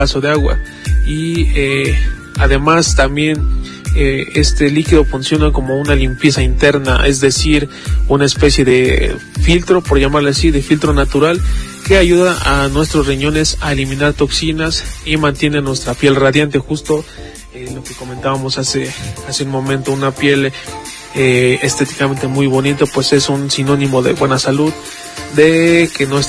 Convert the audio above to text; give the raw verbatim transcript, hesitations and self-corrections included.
vaso de agua. Y eh, además también eh, este líquido funciona como una limpieza interna, es decir, una especie de filtro, por llamarlo así, de filtro natural, que ayuda a nuestros riñones a eliminar toxinas y mantiene nuestra piel radiante. Justo eh, lo que comentábamos hace, hace un momento, una piel eh, estéticamente muy bonita, pues es un sinónimo de buena salud, de que nuestra